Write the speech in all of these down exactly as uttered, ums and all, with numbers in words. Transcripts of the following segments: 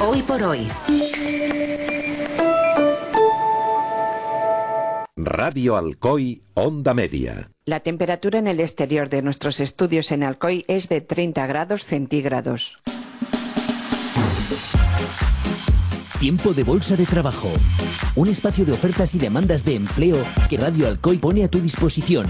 Hoy por hoy. Radio Alcoy, Onda Media. La temperatura en el exterior de nuestros estudios en Alcoy es de treinta grados centígrados. Tiempo de Bolsa de Trabajo. Un espacio de ofertas y demandas de empleo que Radio Alcoy pone a tu disposición.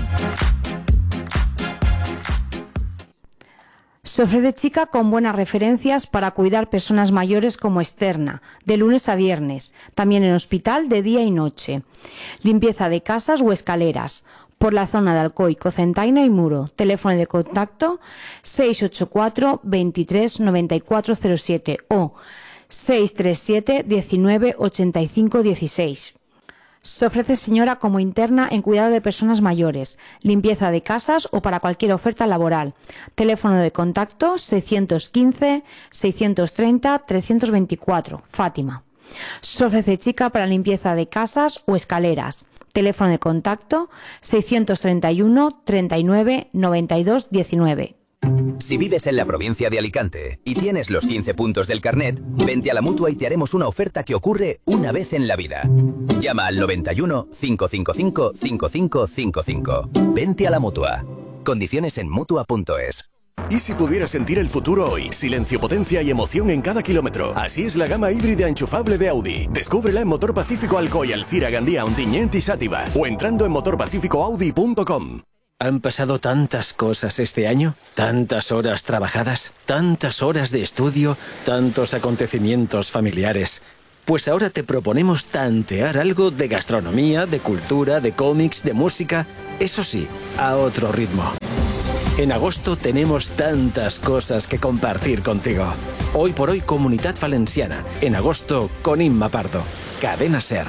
Se ofrece chica con buenas referencias para cuidar personas mayores como externa, de lunes a viernes, también en hospital de día y noche. Limpieza de casas o escaleras, por la zona de Alcoy, Cocentaina y Muro. Teléfono de contacto seis ocho cuatro, veintitrés, noventa y cuatro cero siete o seis tres siete, diecinueve, ochenta y cinco dieciséis. Se ofrece señora como interna en cuidado de personas mayores, limpieza de casas o para cualquier oferta laboral. Teléfono de contacto seiscientos quince, seiscientos treinta, trescientos veinticuatro. Fátima. Se ofrece chica para limpieza de casas o escaleras. Teléfono de contacto seiscientos treinta y uno, treinta y nueve, noventa y dos diecinueve. Si vives en la provincia de Alicante y tienes los quince puntos del carnet, vente a la Mutua y te haremos una oferta que ocurre una vez en la vida. Llama al noventa y uno, cinco cinco cinco, cinco cinco cinco cinco. Vente a la Mutua. Condiciones en Mutua punto es. ¿Y si pudieras sentir el futuro hoy? Silencio, potencia y emoción en cada kilómetro. Así es la gama híbrida enchufable de Audi. Descúbrela en Motor Pacífico Alcoy, Alcira, Gandía, Ontinyent y Sátiva. O entrando en motor pacífico audi punto com. Han pasado tantas cosas este año, tantas horas trabajadas, tantas horas de estudio, tantos acontecimientos familiares. Pues ahora te proponemos tantear algo de gastronomía, de cultura, de cómics, de música, eso sí, a otro ritmo. En agosto tenemos tantas cosas que compartir contigo. Hoy por hoy, Comunidad Valenciana. En agosto, con Inma Pardo. Cadena SER.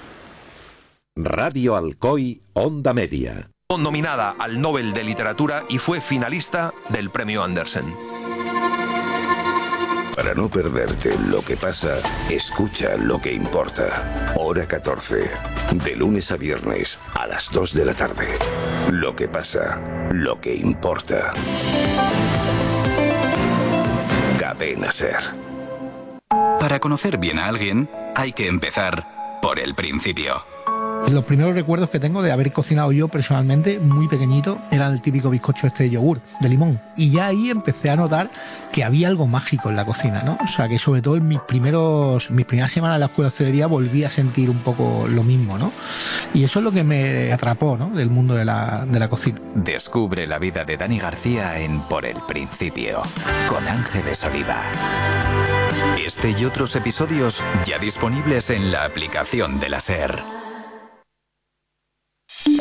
Radio Alcoy, Onda Media. Nominada al Nobel de Literatura y fue finalista del Premio Andersen. Para no perderte lo que pasa, escucha lo que importa. Hora catorce, de lunes a viernes a las dos de la tarde. Lo que pasa, lo que importa. Cadena SER. Para conocer bien a alguien, hay que empezar por el principio. Los primeros recuerdos que tengo de haber cocinado yo personalmente, muy pequeñito, era el típico bizcocho este de yogur, de limón. Y ya ahí empecé a notar que había algo mágico en la cocina, ¿no? O sea, que sobre todo en mis primeros, mis primeras semanas de la escuela de hostelería volví a sentir un poco lo mismo, ¿no? Y eso es lo que me atrapó, ¿no? Del mundo de la, de la cocina. Descubre la vida de Dani García en Por el Principio, con Ángeles Oliva. Este y otros episodios ya disponibles en la aplicación de la SER. ¿Y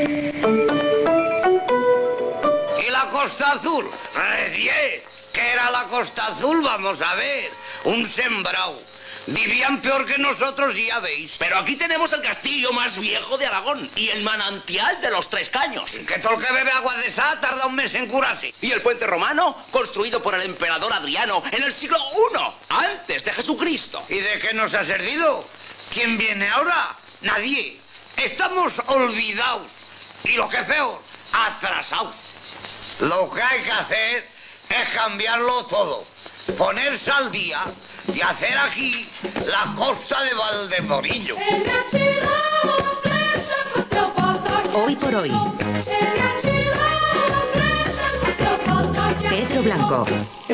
la Costa Azul? Recién, ¿qué era la Costa Azul? Vamos a ver, un sembrado. Vivían peor que nosotros, ya veis. Pero aquí tenemos el castillo más viejo de Aragón y el manantial de los Tres Caños. Que todo el que bebe agua de esa tarda un mes en curarse. Y el puente romano, construido por el emperador Adriano en el siglo primero, antes de Jesucristo. ¿Y de qué nos ha servido? ¿Quién viene ahora? Nadie. Estamos olvidados y lo que es peor, atrasados. Lo que hay que hacer es cambiarlo todo, ponerse al día y hacer aquí la costa de Valdemorillo. Hoy por hoy. Pedro Blanco.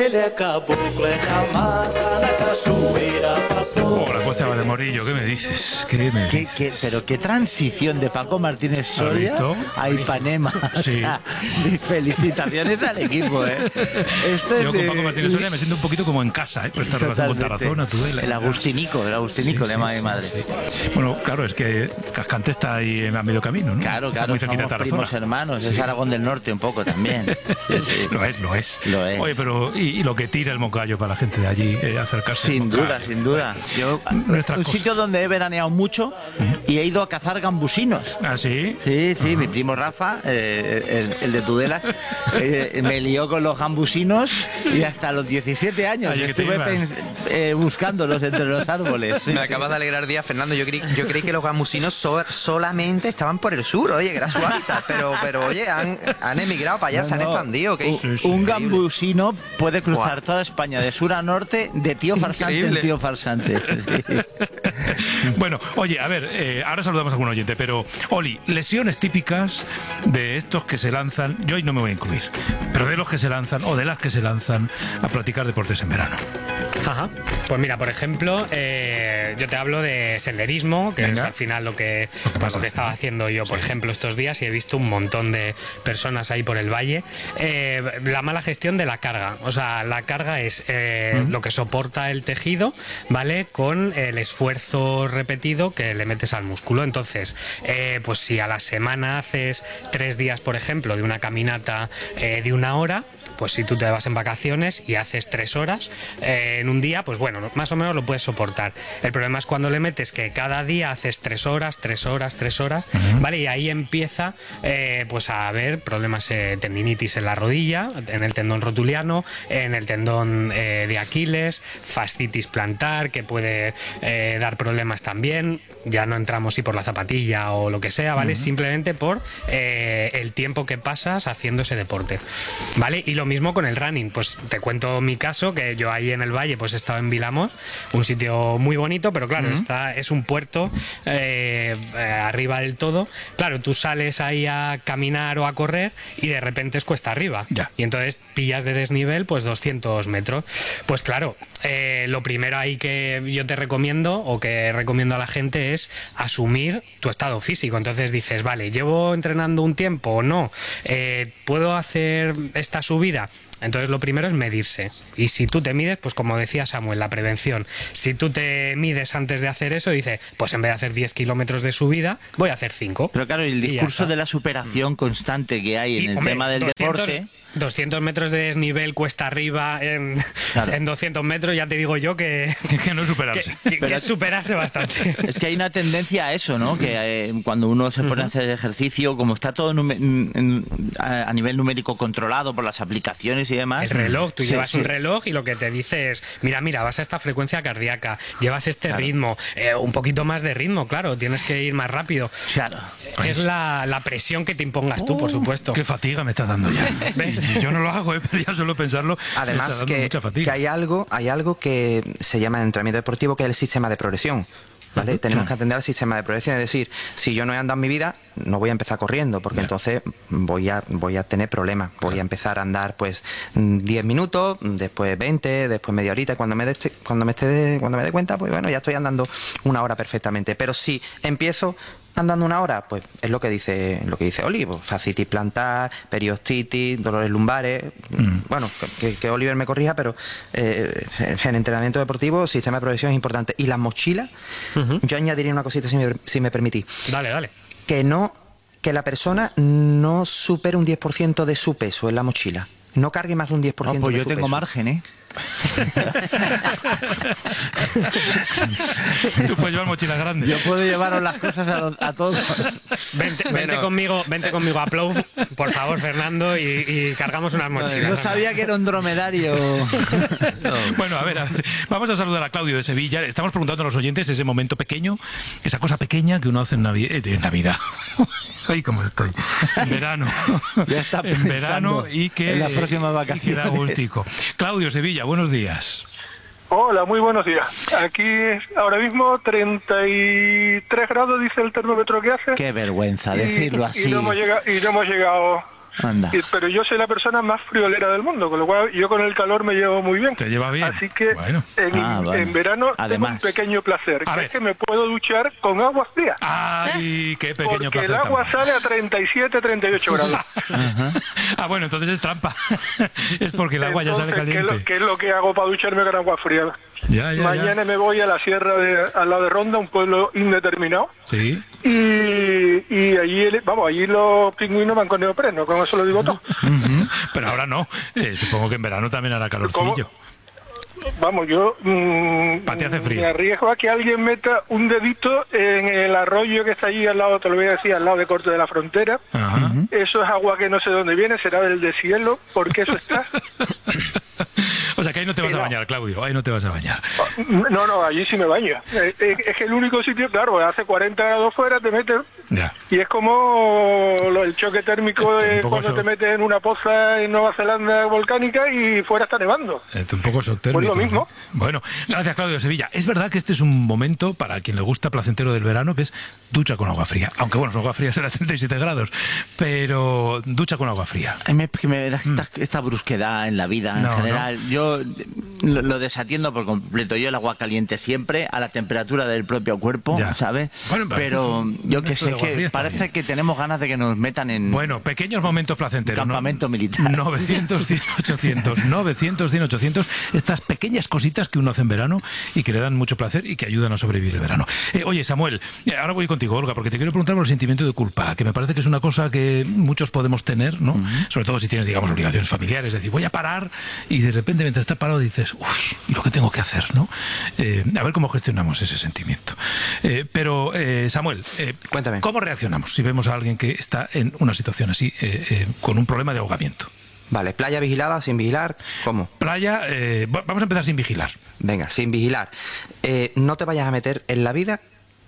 Oh, la costa de Valdemorillo, ¿qué me dices? ¿Qué me ¿Qué, qué, pero qué transición de Paco Martínez Soria a Ipanema. Sí. O sea, felicitaciones al equipo, ¿eh? Esto es Yo con de... Paco Martínez Soria me siento un poquito como en casa, ¿eh? Por esta relación con Tarazona, Tudela. El Agustinico, el Agustinico, sí, le llama sí, mi madre. Sí. Bueno, claro, es que Cascante está ahí a medio camino, ¿no? Claro, está claro, muy cerquita de somos Tarazona. primos hermanos, sí. Es Aragón del Norte un poco también. Sí, sí. Lo es, lo es. Lo es. Oye, pero y, y lo que tira el Moncayo para la gente de allí, eh, acercarse Sin al duda, Moncayo. sin duda. Yo, nuestras un cosas. sitio donde he veraneado mucho y he ido a cazar gambusinos. ¿Ah, sí? Sí, sí, mi primo Rafa, eh, el, el de Tudela, eh, me lió con los gambusinos y hasta los diecisiete años Oye, ¿qué te estuve ibas? pens- eh, buscándolos entre los árboles. Sí, Me sí. acabas de alegrar el día, Fernando. Yo creí, yo creí que los gambusinos so- solamente estaban por el sur, oye, que era su hábitat. Pero, pero oye, han, han emigrado para allá, No, se han no. expandido. ¿Qué? Un, un gambusino puede cruzar Buah. toda España de sur a norte, de tío farsante en Increíble. tío farsante. Sí. Bueno, oye, a ver, eh, ahora saludamos a algún oyente, pero, Oli, lesiones típicas de estos que se lanzan, yo hoy no me voy a incluir, pero de los que se lanzan o de las que se lanzan a practicar deportes en verano. Ajá. Pues mira, por ejemplo, eh, yo te hablo de senderismo, que Venga. es al final lo que, Lo que pues, pasa. lo que estaba haciendo yo, por ejemplo, estos días, y he visto un montón de personas ahí por el valle. Eh, la mala gestión de la carga. O sea, la carga es eh, Mm. lo que soporta el tejido, ¿vale? Con el esfuerzo repetido que le metes al músculo. Entonces, eh, pues si a la semana haces tres días, por ejemplo, de una caminata eh, de una hora, pues si tú te vas en vacaciones y haces tres horas eh, en un día, pues bueno, más o menos lo puedes soportar. El problema es cuando le metes que cada día haces tres horas, tres horas, tres horas, ¿vale? Y ahí empieza eh, pues a haber problemas, eh, tendinitis en la rodilla, en el tendón rotuliano, en el tendón eh, de Aquiles, fascitis plantar, que puede eh, dar problemas también. Ya no entramos si por la zapatilla o lo que sea, ¿vale? Ujú. Simplemente por eh, el tiempo que pasas haciendo ese deporte, ¿vale? Y lo mismo con el running, pues te cuento mi caso, que yo ahí en el valle pues he estado en Vilamos, un sitio muy bonito, pero claro, Ujú. está, es un puerto eh, eh, arriba del todo. Claro, tú sales ahí a caminar o a correr y de repente es cuesta arriba. Ya. Y entonces pillas de desnivel pues doscientos metros. Pues claro, eh, lo primero ahí que yo te recomiendo o que recomiendo a la gente es asumir tu estado físico. Entonces dices, vale, llevo entrenando un tiempo o no, eh, puedo hacer esta subida. Entonces lo primero es medirse. Y si tú te mides, pues como decía Samuel, la prevención. Si tú te mides antes de hacer eso, dices, pues en vez de hacer diez kilómetros de subida, voy a hacer cinco. Pero claro, el Y ya discurso está. de la superación constante que hay en Y, el hombre, tema del doscientos deporte... doscientos metros de desnivel cuesta arriba en, Claro. en doscientos metros, ya te digo yo que, que no superarse. que, que- Pero que es- es superarse bastante. Es que hay una tendencia a eso, ¿no? Que eh, cuando uno se pone a hacer ejercicio, como está todo nume- en- a, a nivel numérico controlado por las aplicaciones y demás... El reloj, tú Sí, llevas sí. un reloj y lo que te dice es, mira, mira, vas a esta frecuencia cardíaca, llevas este Claro. ritmo, eh, un poquito más de ritmo, claro, tienes que ir más rápido. Claro. Es la, la presión que te impongas tú, por supuesto. Qué fatiga me está dando ya. ¿Ves? Yo no lo hago, ¿eh? Pero ya solo pensarlo me está Además dando que, mucha fatiga. que hay algo, hay algo que se llama en entrenamiento deportivo, que es el sistema de progresión. ¿Vale? Ujú, Tenemos claro. que atender al sistema de progresión, es decir, si yo no he andado en mi vida, no voy a empezar corriendo, porque Ya. entonces voy a, voy a tener problemas. Voy a empezar a andar pues mm, diez minutos, después veinte, después media horita, y cuando me dé cuando me esté, cuando me dé cuenta, pues bueno, ya estoy andando una hora perfectamente. Pero si empiezo andando una hora, pues es lo que dice lo que dice Oli, pues, fascitis plantar, periostitis, dolores lumbares. Mm. Bueno, que, que Oliver me corrija, pero eh, en entrenamiento deportivo, sistema de progresión es importante. Y las mochilas, Ujú. yo añadiría una cosita si me, si me permitís. Dale, dale. Que no, que la persona no supere un diez por ciento de su peso en la mochila. No cargue más de un diez por No, ciento pues de yo su tengo peso. margen, ¿eh? Tú puedes llevar mochilas grandes. Yo puedo llevaros las cosas a, los- a todos. Vente, vente Bueno. conmigo, vente conmigo a Plough, por favor, Fernando, y, y cargamos unas mochilas. No sabía que era un dromedario. Bueno, a ver, a ver, vamos a saludar a Claudio de Sevilla. Estamos preguntando a los oyentes ese momento pequeño, esa cosa pequeña que uno hace en Navi- eh, de Navidad. Ay, cómo estoy. En verano. Ya está En verano pensando y que, en las próximas y que da vacaciones. gustico. Claudio, Sevilla, buenos días. Hola, muy buenos días. Aquí es ahora mismo treinta y tres grados, dice el termómetro que hace. Qué vergüenza Y- decirlo y así. no hemos llegado, y no hemos llegado Anda. y- pero yo soy la persona más friolera del mundo, con lo cual yo con el calor me llevo muy bien. ¿Te lleva bien? Así que Bueno. en, Ah, vale. en verano Además. tengo un pequeño placer, A que ver. es que me puedo duchar con agua fría. Ay, qué pequeño Porque placer el agua tan sale a treinta y siete, treinta y ocho grados. Ajá. Ah, bueno, entonces es trampa. Es porque el agua ya sale Entonces, ¿qué es, caliente. lo, qué es lo que hago para ducharme con agua fría? Ya, ya, Mañana ya. me voy a la sierra de, al lado de Ronda, un pueblo indeterminado. Sí. Y, y allí, el- vamos, allí los pingüinos van con neopreno, con eso lo digo todo. Ujú. Pero ahora no. Eh, supongo que en verano también hará calorcillo. vamos, yo mmm, Pa' ti hace frío. me arriesgo a que alguien meta un dedito en el arroyo que está allí al lado, te lo voy a decir, al lado de Corte de la Frontera. Ajá. Eso es agua que no sé dónde viene, será del deshielo, porque eso está... O sea que ahí no te vas a bañar, Claudio, ahí no te vas a bañar. No, no, allí sí me baño. Eh, eh, es que el único sitio, claro, hace cuarenta grados fuera, te metes... Ya. Y es como lo- el choque térmico de un poco cuando eso. te metes en una poza en Nueva Zelanda volcánica y fuera está nevando. Es un poco shock Pues térmico, lo mismo. ¿no? Bueno, gracias, Claudio Sevilla. Es verdad que este es un momento para quien le gusta placentero del verano, que es ducha con agua fría. Aunque bueno, su agua fría será treinta y siete grados, pero ducha con agua fría. A mí me, me da esta, esta brusquedad en la vida en No, general. Yo lo, lo desatiendo por completo. Yo el agua caliente siempre a la temperatura del propio cuerpo, Ya. ¿sabes? Bueno, pero pero esto es un- yo un que esto sé de agua fría que está parece bien. que tenemos ganas de que nos metan en Bueno, pequeños momentos placenteros. campamento ¿no? militar. novecientos, cien, ochocientos, novecientos, cien, ochocientos. Estas pequeñas cositas que uno hace en verano y que le dan mucho placer y que ayudan a sobrevivir el verano. Eh, oye, Samuel, eh, ahora voy contigo, Olga, porque te quiero preguntar por el sentimiento de culpa, que me parece que es una cosa que muchos podemos tener, ¿no? Sobre todo si tienes, digamos, obligaciones familiares. Es decir, voy a parar y de repente mientras estás parado dices, uy, ¿y lo que tengo que hacer, no? Eh, a ver cómo gestionamos ese sentimiento. Eh, pero, eh, Samuel, eh, Cuéntame. ¿cómo reaccionamos si vemos a alguien que está en una situación así, eh, eh, con un problema de ahogamiento? Vale, playa vigilada, sin vigilar, ¿cómo? Playa, eh, va- vamos a empezar sin vigilar. Venga, sin vigilar. Eh, no te vayas a meter en la vida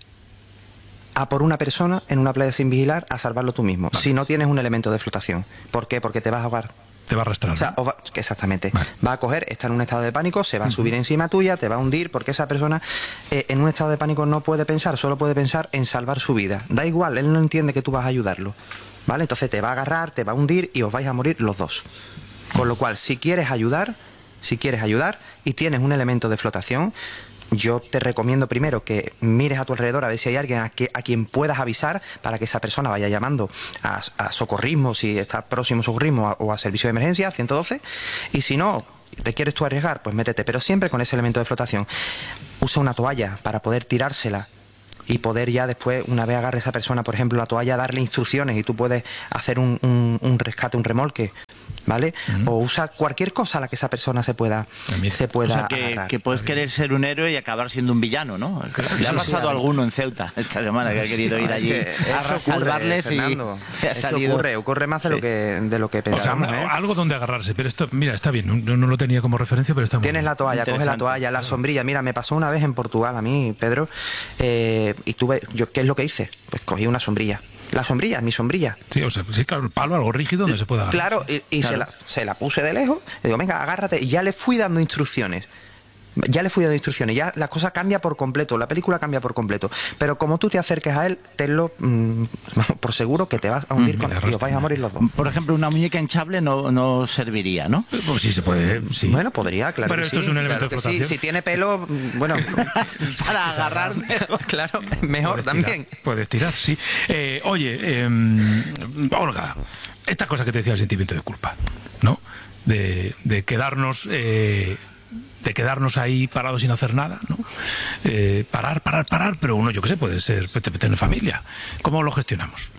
a por una persona en una playa sin vigilar a salvarlo tú mismo, si no tienes un elemento de flotación. ¿Por qué? Porque te vas a ahogar. Te va a arrastrar. O sea, o va- exactamente. Va a coger, está en un estado de pánico, se va a subir encima tuya, te va a hundir, porque esa persona eh, en un estado de pánico no puede pensar, solo puede pensar en salvar su vida. Da igual, él no entiende que tú vas a ayudarlo. ¿Vale? Entonces te va a agarrar, te va a hundir y os vais a morir los dos. Con lo cual, si quieres ayudar, si quieres ayudar y tienes un elemento de flotación, yo te recomiendo primero que mires a tu alrededor a ver si hay alguien a, que- a quien puedas avisar para que esa persona vaya llamando a, a socorrismo, si está próximo socorrismo, a- o a servicio de emergencia, ciento doce, y si no te quieres tú arriesgar, pues métete, pero siempre con ese elemento de flotación. Usa una toalla para poder tirársela y poder ya después, una vez agarre esa persona, por ejemplo, la toalla, darle instrucciones y tú puedes hacer un, un- un rescate, un remolque, ¿vale? O usa cualquier cosa a la que esa persona se pueda, se O pueda sea, que, agarrar. que puedes querer ser un héroe y acabar siendo un villano, ¿no? Le ha sí, pasado a a ver. alguno en Ceuta esta semana que ha querido ir Es allí que a eso ocurre, salvarles Fernando. y ha Eso salido... ocurre, ocurre más de Sí. lo que de lo que O sea, pensamos, una- ¿eh? algo donde agarrarse, pero esto, mira, está bien, no, no lo tenía como referencia, pero está muy Tienes bien. la toalla, coge la toalla, la sombrilla. Mira, me pasó una vez en Portugal a mí, Pedro, eh, y tuve, yo, ¿qué es lo que hice? Pues cogí una sombrilla. La sombrilla, mi sombrilla. Sí, o sea, sí, claro, el palo, algo rígido donde se pueda agarrar. Claro, y, y Claro. Se, la, se la puse de lejos, le digo, venga, agárrate, y ya le fui dando instrucciones. Ya le fui dando instrucciones, ya la cosa cambia por completo, la película cambia por completo. Pero como tú te acerques a él, tenlo mm, por seguro que te vas a hundir con él y os vais a morir los dos. Por ejemplo, una muñeca hinchable no, no serviría, ¿no? Pues sí se puede, sí. Bueno, podría, claro. Pero que esto sí, es un elemento claro de que sí. flotación. Si tiene pelo, mm, bueno, para agarrarme. Claro, mejor Puedes también. tirar, puedes tirar, sí. Eh, oye, eh, Olga, esta cosa que te decía el sentimiento de culpa, ¿no? De, de quedarnos... eh, de quedarnos ahí parados sin hacer nada, ¿no? Eh, parar, parar, parar, pero uno, yo qué sé, puede ser, puede tener familia. ¿Cómo lo gestionamos?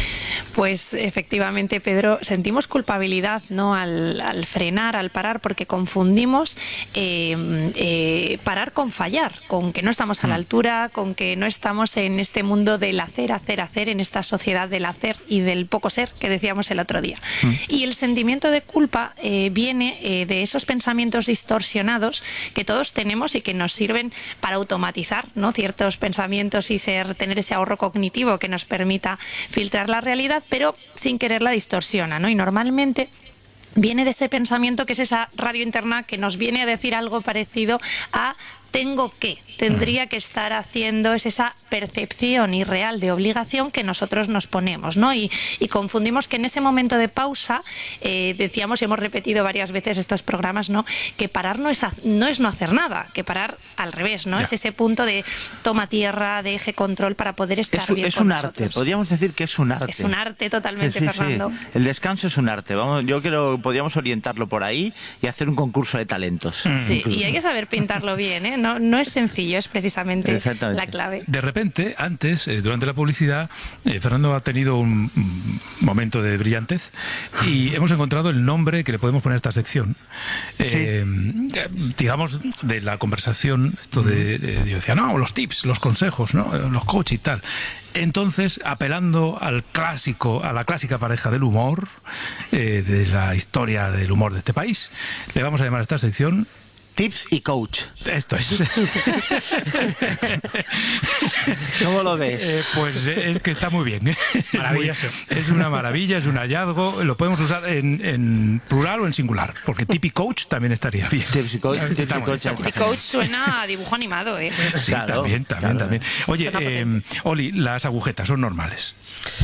Pues efectivamente, Pedro, sentimos culpabilidad, ¿no? Al, al frenar, al parar, porque confundimos eh, eh, parar con fallar, con que no estamos a la altura, con que no estamos en este mundo del hacer, hacer, hacer, en esta sociedad del hacer y del poco ser que decíamos el otro día. Y el sentimiento de culpa eh, viene eh, de esos pensamientos distorsionados que todos tenemos y que nos sirven para automatizar, ¿no? Ciertos pensamientos y ser, tener ese ahorro cognitivo que nos permita filtrar la realidad, pero sin querer la distorsiona, ¿no? Y normalmente viene de ese pensamiento que es esa radio interna que nos viene a decir algo parecido a tengo que, tendría que estar haciendo, es esa percepción irreal de obligación que nosotros nos ponemos, ¿no? Y, y confundimos que en ese momento de pausa, eh, decíamos y hemos repetido varias veces estos programas, ¿no? Que parar no es, ha- no es no hacer nada, que parar al revés, ¿no? Ya. Es ese punto de toma tierra, de eje control para poder estar Es, un- bien es con un nosotros. arte, podríamos decir que es un arte. Es un arte totalmente, Sí, sí, sí. Fernando. El descanso es un arte. Vamos, yo creo que podríamos orientarlo por ahí y hacer un concurso de talentos. Sí, incluso. y hay que saber pintarlo bien, ¿eh? No, no es sencillo, es precisamente la clave. De repente, antes, eh, durante la publicidad, eh, Fernando ha tenido un, un momento de brillantez y hemos encontrado el nombre que le podemos poner a esta sección. Eh, sí. Digamos, de la conversación, esto de, de, yo decía, no, los tips, los consejos, ¿no? Los coach y tal. Entonces, apelando al clásico, a la clásica pareja del humor, eh, de la historia del humor de este país, le vamos a llamar a esta sección Tips y Coach. Esto es. ¿Cómo lo ves? Eh, pues eh, es que está muy bien. Maravilloso. Es, muy, es una maravilla, es un hallazgo. Lo podemos usar en, en plural o en singular, porque tip y coach también estaría bien. Tips y Coach. Está Tips y muy, coach, está Y coach suena a dibujo animado, ¿eh? Sí, Claro, también, también, claro. también. Oye, eh, Oli, las agujetas son normales.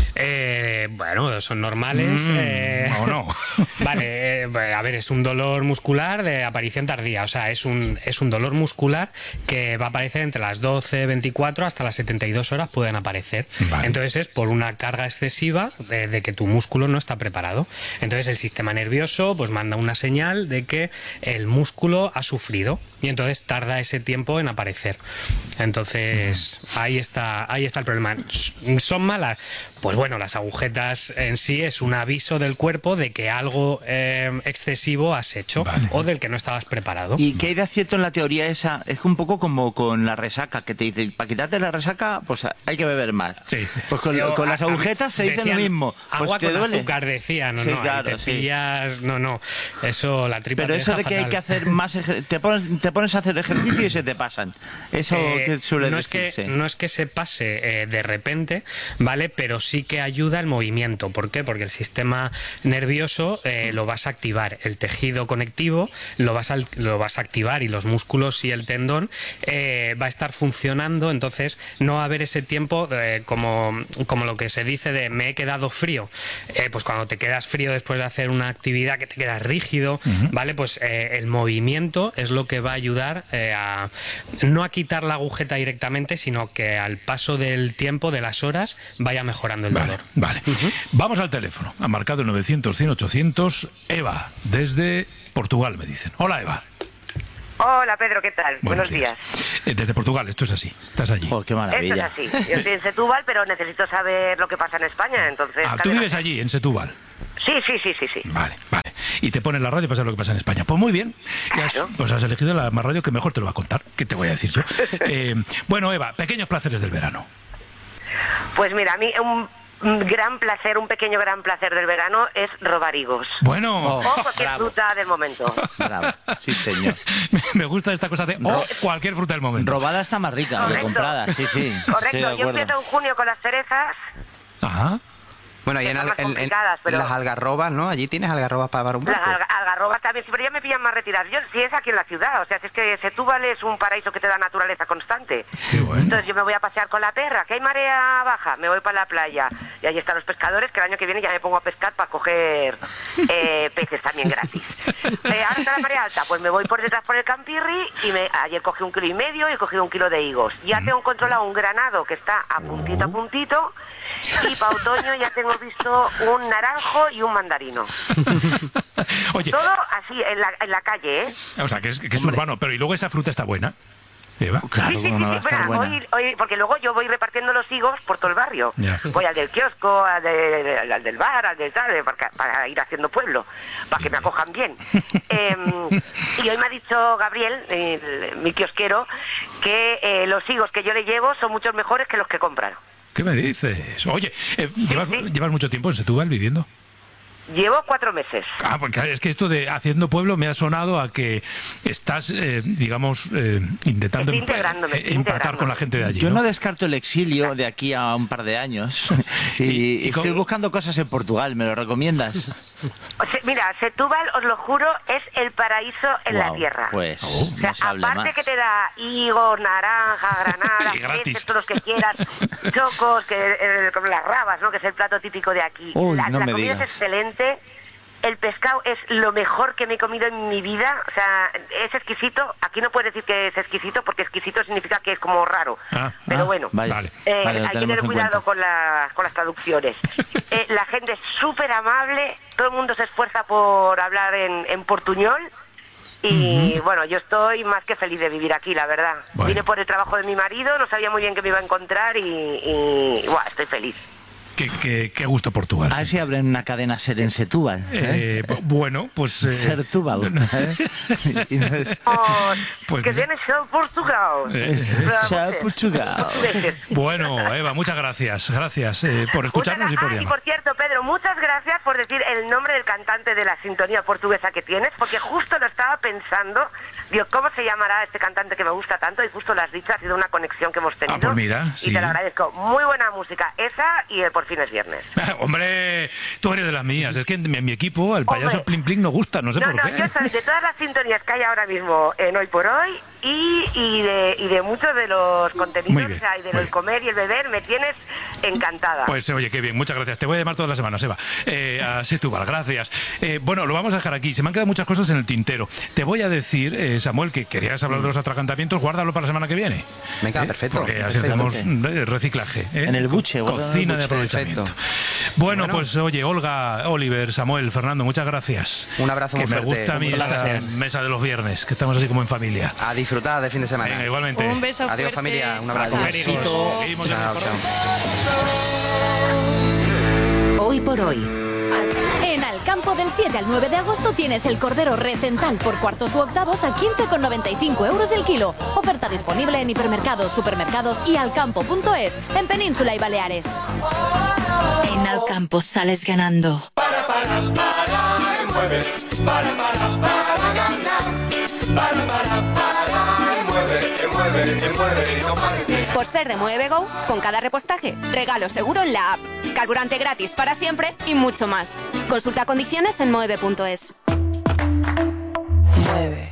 Eh, bueno, son normales. Mm, eh, ¿O no? Vale, eh, a ver, es un dolor muscular de aparición tardía. O sea, es un, es un dolor muscular que va a aparecer entre las doce, veinticuatro hasta las setenta y dos horas pueden aparecer. Vale. Entonces es por una carga excesiva de, de que tu músculo no está preparado. Entonces el sistema nervioso pues manda una señal de que el músculo ha sufrido y entonces tarda ese tiempo en aparecer. Entonces mm. ahí está, ahí está el problema. ¿Son malas? Pues bueno, las agujetas en sí es un aviso del cuerpo de que algo eh, excesivo has hecho, vale, o del que no estabas preparado. ¿Y qué hay de cierto en la teoría esa? Es un poco como con la resaca, que te dicen, para quitarte la resaca, pues hay que beber más. Sí. Pues con, Pero, con las agujetas te dicen decían, lo mismo. Pues agua te con duele. azúcar, decía, no, Sí, no, claro, te sí. pillas, no, no, eso la tripa Pero te eso deja de que fatal. hay que hacer más, ejer- te pones, te pones a hacer ejercicio y se te pasan. Eso Eh, que suele no es que decirse. no es que se pase eh, de repente, vale, pero sí que ayuda el movimiento. ¿Por qué? Porque el sistema nervioso eh, lo vas a activar, el tejido conectivo lo vas a, lo vas a activar y los músculos y el tendón eh, va a estar funcionando. Entonces no va a haber ese tiempo eh, como, como lo que se dice de me he quedado frío. Eh, pues cuando te quedas frío después de hacer una actividad que te quedas rígido, uh-huh, vale, pues eh, el movimiento es lo que va a ayudar eh, a no a quitar la agujeta directamente, sino que al paso del tiempo, de las horas, vaya mejorando el vale, dolor. Vale. Uh-huh. Vamos al teléfono. Ha marcado el novecientos, cien, ochocientos. Eva, desde Portugal, me dicen. Hola, Eva. Hola, Pedro, ¿qué tal? Buenos, Buenos días. días. Eh, desde Portugal, esto es así. Estás allí. Oh, qué maravilla. Esto es así. Yo estoy en Setúbal, pero necesito saber lo que pasa en España, entonces... Ah, tú vives allí, en Setúbal. Sí, sí, sí, sí, sí. Vale, vale. Y te pones la radio para saber lo que pasa en España. Pues muy bien. Claro. Has, pues has elegido la más radio que mejor te lo va a contar. ¿Qué te voy a decir yo? eh, bueno, Eva, pequeños placeres del verano. Pues mira, a mí un... Un gran placer, un pequeño gran placer del verano es robar higos. Bueno. O cualquier bravo. fruta del momento. Bravo. Sí, señor. Me gusta esta cosa de o cualquier fruta del momento. Robada está más rica que comprada, sí, sí. Correcto, yo empiezo en junio con las cerezas. Ajá. Bueno, y en, al, en, en pero... las algarrobas, ¿no? Allí tienes algarrobas para dar un Las alga, algarrobas también, sí, pero ya me pillan más retiradas. Yo, si es aquí en la ciudad, o sea, si es que Setúbal es un paraíso que te da naturaleza constante. Qué bueno. Entonces yo me voy a pasear con la perra, que hay marea baja, me voy para la playa. Y ahí están los pescadores, que el año que viene ya me pongo a pescar para coger eh, peces también gratis. Eh, ahora está la marea alta, pues me voy por detrás por el Campirri y me, ayer cogí un kilo y medio y he cogido un kilo de higos. Ya tengo controlado un granado que está a puntito a puntito. Y para otoño ya tengo visto un naranjo y un mandarino. Oye, todo así, en la, en la calle, ¿eh? O sea, que es, que es urbano, pero ¿y luego esa fruta está buena? Eva. Claro, sí, sí, sí, sí, bueno, voy, voy, porque luego yo voy repartiendo los higos por todo el barrio. Ya. Voy al del kiosco, al, de, al del bar, al del tal, para, para ir haciendo pueblo, para que me acojan bien. eh, y hoy me ha dicho Gabriel, el, mi kiosquero, que eh, los higos que yo le llevo son mucho mejores que los que compran. ¿Qué me dices? Oye, eh, ¿llevas, sí, sí. ¿llevas mucho tiempo en Setúbal viviendo? Llevo cuatro meses. Ah, porque es que esto de haciendo pueblo me ha sonado a que estás, eh, digamos, eh, intentando emp empatar integrando. con la gente de allí. Yo ¿no? no descarto el exilio de aquí a un par de años. y, y, y estoy buscando cosas en Portugal, ¿me lo recomiendas? O sea, mira, Setúbal, os lo juro, es el paraíso en wow, la tierra. Pues, o sea, aparte más. que te da higos, naranja, granadas, peces, todos los que quieras, chocos, que eh, como las rabas, ¿no? Que es el plato típico de aquí. Uy, la no la me comida digas. es excelente. El pescado es lo mejor que me he comido en mi vida, o sea, es exquisito. Aquí no puedes decir que es exquisito porque exquisito significa que es como raro. Ah, pero ah, bueno, vale. eh, Vale, hay que tener cuidado con, la, con las traducciones. eh, la gente es súper amable, todo el mundo se esfuerza por hablar en, en portuñol Y Ujú. bueno, yo estoy más que feliz de vivir aquí, la verdad. Bueno. Vine por el trabajo de mi marido, no sabía muy bien qué me iba a encontrar y, y buah, estoy feliz. Qué, qué, qué gusto Portugal. A ver si abren una cadena Ser en Setúbal. Eh, bu- bueno, pues... Eh, Sertúbal. ¿eh? Oh, Pues que mira. tienes show Portugal. Eh, Chao, Portugal. Bueno, Eva, muchas gracias. Gracias eh, por escucharnos y por Ah, y llamar. por cierto, Pedro, muchas gracias por decir el nombre del cantante de la sintonía portuguesa que tienes, porque justo lo estaba pensando. Digo, ¿cómo se llamará este cantante que me gusta tanto? Y justo lo has dicho, ha sido una conexión que hemos tenido. Ah, pues mira, y sí. te lo agradezco. Muy buena música, esa y el Por fin es viernes. Hombre, tú eres de las mías. Es que en mi, en mi equipo el payaso Hombre. Plim Plim no gusta, no sé No, por no, qué. yo soy de todas las sintonías que hay ahora mismo en Hoy por Hoy y, y, de, y de muchos de los contenidos, Muy bien, o sea, y de muy el comer y el beber, me tienes encantada. Pues oye, qué bien, muchas gracias. Te voy a llamar todas las semanas, Eva. Eh, a Setúbal, gracias. Eh, bueno, lo vamos a dejar aquí. Se me han quedado muchas cosas en el tintero. Te voy a decir, eh, Samuel, que querías hablar de los atragantamientos, guárdalo para la semana que viene. Venga, Eh, perfecto. Porque así Perfecto. hacemos eh, reciclaje. ¿eh? En el buche, Co- guárdalo en el Cocina de buche. aprovechamiento. Perfecto. Bueno, Bueno. pues oye, Olga, Oliver, Samuel, Fernando, muchas gracias. Un abrazo que muy me fuerte. gusta a mí Muchas la gracias. mesa de los viernes, que estamos así como en familia. A disfrutar de fin de semana. Venga, igualmente. Un beso Adiós, fuerte. familia. Un abrazo. A comer, hijos. Seguimos en el Chao, programa. chao. Hoy por hoy. En Alcampo del siete al nueve de agosto tienes el cordero recental por cuartos u octavos a quince con noventa y cinco euros el kilo. Oferta disponible en hipermercados, supermercados y alcampo punto es en Península y Baleares. En Alcampo sales ganando. Para, para, para, y mueve. Para, para, para ganar. Para, para, para, y mueve, y mueve, y mueve, y no pares de Por ser de Mueve Go, con cada repostaje, regalo seguro en la app, carburante gratis para siempre y mucho más. Consulta condiciones en mueve punto es. Mueve.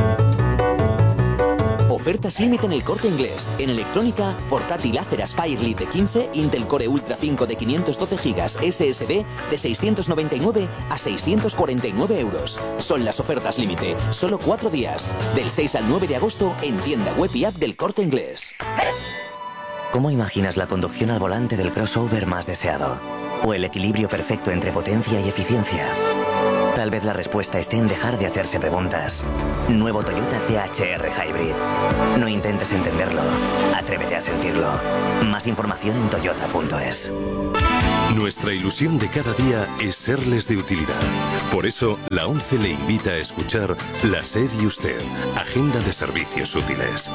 Ofertas límite en el Corte Inglés. En electrónica, portátil Acer Aspire Lite quince, Intel Core Ultra cinco de quinientos doce gigas S S D de seiscientos noventa y nueve a seiscientos cuarenta y nueve euros. Son las ofertas límite. Solo cuatro días. Del seis al nueve de agosto en tienda web y app del Corte Inglés. ¿Cómo imaginas la conducción al volante del crossover más deseado? ¿O el equilibrio perfecto entre potencia y eficiencia? Tal vez la respuesta esté en dejar de hacerse preguntas. Nuevo Toyota T H R Hybrid. No intentes entenderlo. Atrévete a sentirlo. Más información en toyota punto es. Nuestra ilusión de cada día es serles de utilidad. Por eso, la ONCE le invita a escuchar La SER y Usted, Agenda de Servicios Útiles.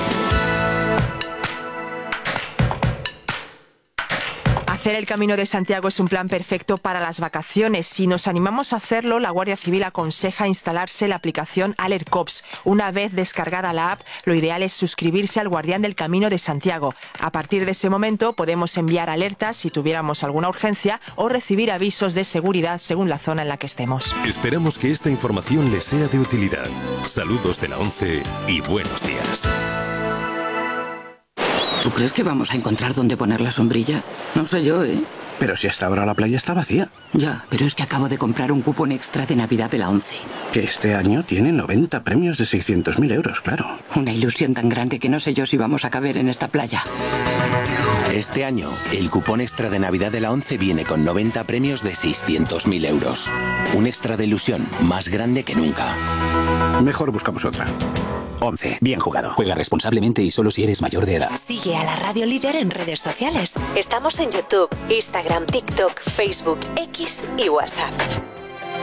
Hacer el Camino de Santiago es un plan perfecto para las vacaciones. Si nos animamos a hacerlo, la Guardia Civil aconseja instalarse la aplicación AlertCops. Una vez descargada la app, lo ideal es suscribirse al Guardián del Camino de Santiago. A partir de ese momento podemos enviar alertas si tuviéramos alguna urgencia o recibir avisos de seguridad según la zona en la que estemos. Esperamos que esta información les sea de utilidad. Saludos de la ONCE y buenos días. ¿Tú crees que vamos a encontrar dónde poner la sombrilla? No sé yo, ¿eh? Pero si hasta ahora la playa está vacía. Ya, pero es que acabo de comprar un cupón extra de Navidad de la ONCE. Que este año tiene noventa premios de seiscientos mil euros, claro. Una ilusión tan grande que no sé yo si vamos a caber en esta playa. Este año, el cupón extra de Navidad de la ONCE viene con noventa premios de seiscientos mil euros. Un extra de ilusión más grande que nunca. Mejor buscamos otra. ONCE. Bien jugado. Juega responsablemente y solo si eres mayor de edad. Sigue a la Radio Líder en redes sociales. Estamos en YouTube, Instagram, TikTok, Facebook, X y WhatsApp.